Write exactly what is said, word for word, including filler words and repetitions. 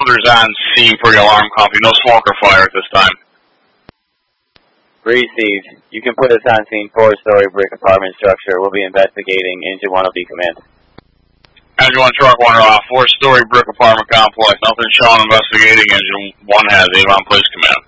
Officers on scene for the alarm company. No smoke or fire at this time. Received. You can put us on scene, four-story brick apartment structure. We'll be investigating. Engine one will be command. Engine one, truck one, off. Four-story brick apartment complex. Nothing showing investigating. Engine one has Avon, please command.